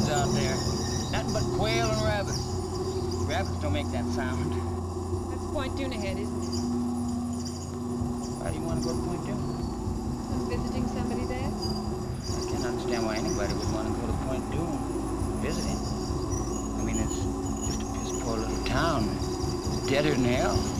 woods out there. Nothing but quail and rabbits. Rabbits don't make that sound. That's Point Dunahead, isn't it? Why do you want to go to Point Dune? I'm visiting somebody there. I can't understand why anybody would want to go to Point Dune visiting. I mean, it's just a piss poor little town. It's deader than hell.